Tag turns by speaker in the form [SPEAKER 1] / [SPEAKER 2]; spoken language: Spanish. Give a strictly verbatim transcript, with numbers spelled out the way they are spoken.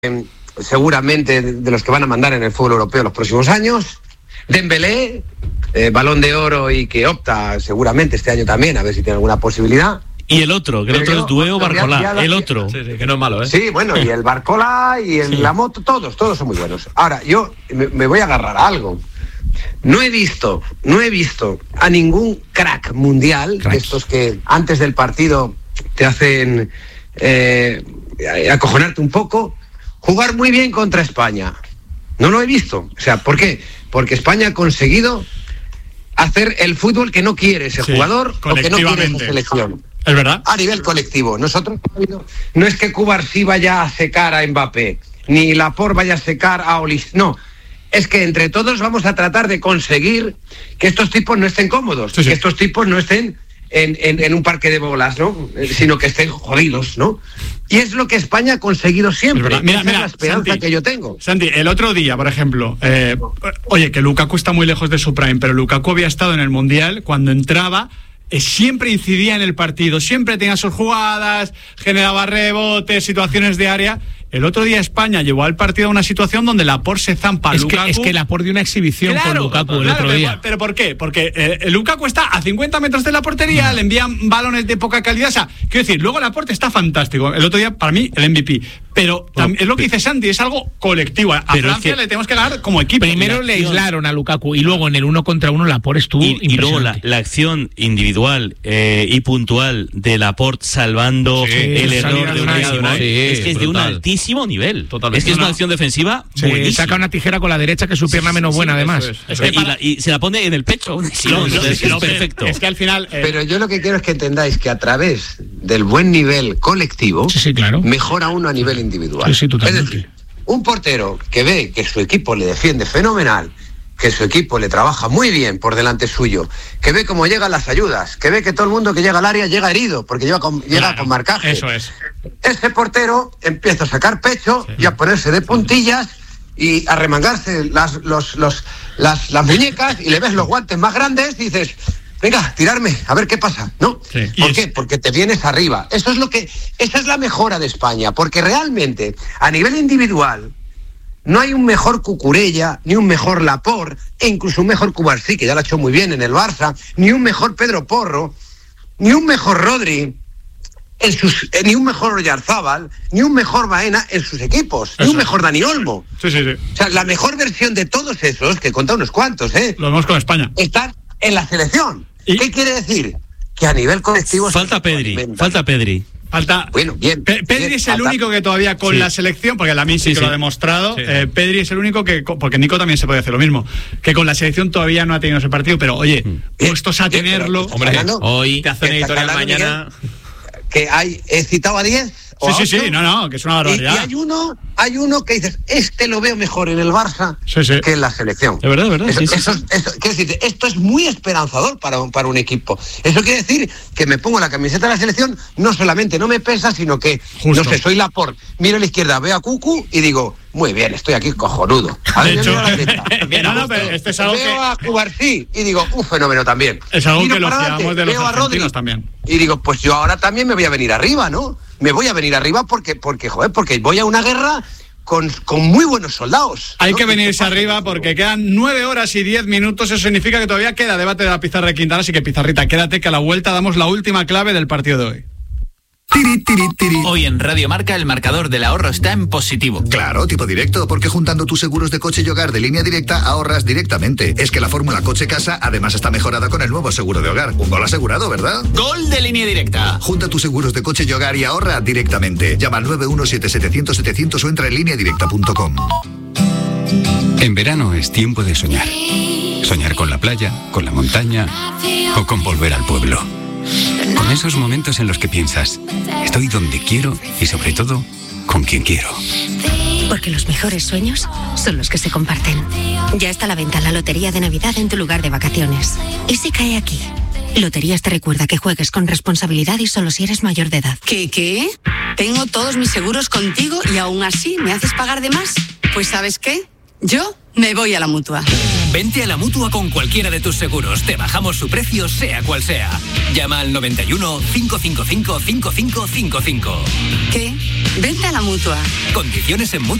[SPEAKER 1] eh, seguramente de los que van a mandar en el fútbol europeo los próximos años. Dembélé, eh, Balón de Oro y que opta seguramente este año también, a ver si tiene alguna posibilidad.
[SPEAKER 2] Y el otro, que el otro es Dueo Barcola, el otro.
[SPEAKER 3] Sí, sí, que no es malo, ¿eh?
[SPEAKER 1] Sí, bueno, y el Barcola y el
[SPEAKER 2] Sí.
[SPEAKER 1] la moto, todos, todos son muy buenos. Ahora, yo me, me voy a agarrar a algo. No he visto, no he visto a ningún crack mundial,
[SPEAKER 2] Crack.
[SPEAKER 1] de estos que antes del partido te hacen eh, acojonarte un poco, jugar muy bien contra España. No lo he visto. O sea, ¿por qué? Porque España ha conseguido hacer el fútbol que no quiere ese
[SPEAKER 3] Sí,
[SPEAKER 1] jugador o que no quiere esa
[SPEAKER 3] colectivamente.
[SPEAKER 1] selección.
[SPEAKER 3] Es verdad.
[SPEAKER 1] A nivel colectivo. Nosotros no es que Cubarsí vaya a secar a Mbappé, ni Laporte vaya a secar a Olis. No. Es que entre todos vamos a tratar de conseguir que estos tipos no estén cómodos,
[SPEAKER 3] Sí, sí.
[SPEAKER 1] que estos tipos no estén en, en, en un parque de bolas, ¿no? Eh, Sino que estén jodidos, ¿no? Y es lo que España ha conseguido siempre.
[SPEAKER 3] Es verdad. Mira,
[SPEAKER 1] Esa
[SPEAKER 3] mira,
[SPEAKER 1] es la esperanza
[SPEAKER 3] Santi.
[SPEAKER 1] que yo tengo.
[SPEAKER 3] Santi, el otro día, por ejemplo, eh, oye, que Lukaku está muy lejos de su prime, pero Lukaku había estado en el Mundial, cuando entraba, eh, siempre incidía en el partido, siempre tenía sus jugadas, generaba rebotes, situaciones de área. El otro día España llevó al partido a una situación donde Laporte se zampa a
[SPEAKER 2] Es que,
[SPEAKER 3] Lukaku.
[SPEAKER 2] es que Laporte dio una exhibición con Lukaku el
[SPEAKER 3] claro,
[SPEAKER 2] otro
[SPEAKER 3] pero,
[SPEAKER 2] día.
[SPEAKER 3] ¿Pero por qué? Porque eh, el Lukaku está a cincuenta metros de la portería, le envían balones de poca calidad. O sea, quiero decir, luego Laporte está fantástico. El otro día, para mí, el M V P. Pero tam- es lo que dice Santi, es algo colectivo. A
[SPEAKER 2] Pero es
[SPEAKER 3] Francia
[SPEAKER 2] que
[SPEAKER 3] le tenemos que ganar como equipo.
[SPEAKER 2] Primero le aislaron a Lukaku y luego en el uno contra uno Laporte estuvo
[SPEAKER 4] Y, y luego la,
[SPEAKER 2] impresionante.
[SPEAKER 4] la acción individual eh, y puntual de Laporte salvando
[SPEAKER 3] Sí,
[SPEAKER 4] el
[SPEAKER 3] salida
[SPEAKER 4] error
[SPEAKER 3] de
[SPEAKER 4] de
[SPEAKER 3] Unai,
[SPEAKER 4] Unai Simón,
[SPEAKER 3] sí,
[SPEAKER 4] es que es de un
[SPEAKER 3] brutal.
[SPEAKER 4] altísimo nivel.
[SPEAKER 3] Totalmente.
[SPEAKER 4] Es que es
[SPEAKER 3] No,
[SPEAKER 4] una
[SPEAKER 3] no.
[SPEAKER 4] acción defensiva
[SPEAKER 2] Se
[SPEAKER 4] buenísima.
[SPEAKER 2] saca una tijera con la derecha, que es su pierna menos buena, además.
[SPEAKER 3] Eso es. Es
[SPEAKER 4] Eh,
[SPEAKER 3] que
[SPEAKER 4] y,
[SPEAKER 3] para-
[SPEAKER 4] la- y se la pone en el pecho. Sí,
[SPEAKER 3] No,
[SPEAKER 4] no,
[SPEAKER 3] no,
[SPEAKER 4] es,
[SPEAKER 3] no,
[SPEAKER 4] es perfecto.
[SPEAKER 3] Es que al final. eh,
[SPEAKER 1] Pero yo lo que quiero es que entendáis que a través del buen nivel colectivo
[SPEAKER 2] Sí, sí, claro.
[SPEAKER 1] mejora uno a nivel individual.
[SPEAKER 2] Sí, sí, totalmente.
[SPEAKER 1] Es decir, un portero que ve que su equipo le defiende fenomenal, que su equipo le trabaja muy bien por delante suyo, que ve cómo llegan las ayudas, que ve que todo el mundo que llega al área llega herido, porque llega con, llega
[SPEAKER 3] claro,
[SPEAKER 1] con marcaje.
[SPEAKER 3] Eso es.
[SPEAKER 1] Ese portero empieza a sacar pecho y a ponerse de puntillas y a remangarse las, los, los, las, las muñecas, y le ves los guantes más grandes y dices, venga, tirarme, a ver qué pasa, ¿no?
[SPEAKER 3] Sí. Y
[SPEAKER 1] ¿Por
[SPEAKER 3] es-
[SPEAKER 1] qué? Porque te vienes arriba. Eso es lo que, esa es la mejora de España, porque realmente, a nivel individual, no hay un mejor Cucurella, ni un mejor Laporte, e incluso un mejor Cubarsí, que ya lo ha hecho muy bien en el Barça, ni un mejor Pedro Porro, ni un mejor Rodri, en sus, eh, ni un mejor Oyarzábal, ni un mejor Baena en sus equipos, ni
[SPEAKER 3] Eso
[SPEAKER 1] un
[SPEAKER 3] es.
[SPEAKER 1] mejor Dani Olmo.
[SPEAKER 3] Sí, sí, sí.
[SPEAKER 1] O sea, la mejor versión de todos esos, que conta unos cuantos, ¿eh?
[SPEAKER 3] Lo vemos con España.
[SPEAKER 1] están en la selección.
[SPEAKER 3] ¿Y?
[SPEAKER 1] ¿Qué quiere decir? Que a nivel colectivo...
[SPEAKER 4] Falta
[SPEAKER 1] se
[SPEAKER 4] Pedri,
[SPEAKER 1] alimenta.
[SPEAKER 4] falta Pedri.
[SPEAKER 3] Falta.
[SPEAKER 1] Bueno, bien.
[SPEAKER 3] Pe- Pedri
[SPEAKER 1] bien,
[SPEAKER 3] es el
[SPEAKER 1] falta-
[SPEAKER 3] único que todavía con
[SPEAKER 4] Sí.
[SPEAKER 3] la selección, porque la sí,
[SPEAKER 4] Sí,
[SPEAKER 3] que
[SPEAKER 4] sí.
[SPEAKER 3] lo ha demostrado,
[SPEAKER 4] Sí.
[SPEAKER 3] eh, Pedri es el único que, co- porque Nico también se puede hacer lo mismo, que con la selección todavía no ha tenido ese partido, pero oye,
[SPEAKER 1] Bien,
[SPEAKER 3] puestos a
[SPEAKER 1] bien, pero
[SPEAKER 3] tenerlo.
[SPEAKER 1] estás hablando
[SPEAKER 2] hoy
[SPEAKER 3] te hace una
[SPEAKER 1] que estás
[SPEAKER 3] editorial
[SPEAKER 1] hablando,
[SPEAKER 3] mañana.
[SPEAKER 1] Miguel, que hay, he citado a diez. o
[SPEAKER 3] Sí,
[SPEAKER 1] a
[SPEAKER 3] sí, sí,
[SPEAKER 1] ocho,
[SPEAKER 3] no, no, que es una
[SPEAKER 1] Y, y
[SPEAKER 3] barbaridad.
[SPEAKER 1] hay uno, hay uno que dices, este lo veo mejor en el Barça
[SPEAKER 3] Sí, sí.
[SPEAKER 1] que en la selección.
[SPEAKER 4] Es verdad, es verdad,
[SPEAKER 1] Eso,
[SPEAKER 4] sí, sí,
[SPEAKER 1] eso- eso- quiero decirte, esto es muy esperanzador para un, para un equipo. Eso quiere decir que me pongo la camiseta de la selección, no solamente no me pesa, sino que,
[SPEAKER 3] Justo.
[SPEAKER 1] no sé, soy Laporte, miro a la izquierda, veo a Cucu y digo, muy bien, estoy aquí cojonudo. A ver,
[SPEAKER 3] De hecho,
[SPEAKER 1] miro a la derecha.
[SPEAKER 3] no, no, pero esto es algo
[SPEAKER 1] veo
[SPEAKER 3] que-
[SPEAKER 1] a Cubarsí y digo, un fenómeno también.
[SPEAKER 3] Es algo
[SPEAKER 1] Miro
[SPEAKER 3] que
[SPEAKER 1] para
[SPEAKER 3] elogiamos
[SPEAKER 1] adelante,
[SPEAKER 3] de los
[SPEAKER 1] veo a Rodri
[SPEAKER 3] argentinos también.
[SPEAKER 1] y digo, pues yo ahora también me voy a venir arriba, ¿no? Me voy a venir arriba porque, porque joder, porque voy a una guerra con, con muy buenos soldados.
[SPEAKER 3] Hay
[SPEAKER 1] ¿no?
[SPEAKER 3] que
[SPEAKER 1] ¿Qué
[SPEAKER 3] venirse
[SPEAKER 1] pasa?
[SPEAKER 3] arriba porque quedan nueve horas y diez minutos. Eso significa que todavía queda debate de la pizarra de Quintana. Así que, Pizarrita, quédate que a la vuelta damos la última clave del partido de hoy.
[SPEAKER 5] Tiri, tiri, tiri.
[SPEAKER 6] Hoy en Radio Marca el marcador del ahorro está en positivo.
[SPEAKER 5] Claro, tipo directo, porque juntando tus seguros de coche y hogar de Línea Directa ahorras directamente. Es que la fórmula coche-casa además está mejorada con el nuevo seguro de hogar. Un gol asegurado, ¿verdad?
[SPEAKER 6] Gol de Línea Directa.
[SPEAKER 5] Junta tus seguros de coche y hogar y ahorra directamente. Llama al nueve uno siete siete cero cero siete cero cero o entra en línea directa punto com.
[SPEAKER 7] En verano es tiempo de soñar. Soñar con la playa, con la montaña o con volver al pueblo. Con esos momentos en los que piensas, estoy donde quiero y sobre todo, con quien quiero.
[SPEAKER 8] Porque los mejores sueños son los que se comparten. Ya está a la venta la Lotería de Navidad en tu lugar de vacaciones. ¿Y si cae aquí? Loterías te recuerda que juegues con responsabilidad y solo si eres mayor de edad.
[SPEAKER 9] ¿Qué, qué? Tengo todos mis seguros contigo y aún así me haces pagar de más. Pues ¿sabes qué? Yo me voy a la Mutua.
[SPEAKER 10] Vente a la Mutua con cualquiera de tus seguros. Te bajamos su precio, sea cual sea. Llama al noventa y uno, cinco cinco cinco, cinco cinco cinco cinco.
[SPEAKER 9] ¿Qué? Vente a la Mutua.
[SPEAKER 10] Condiciones en Mutua.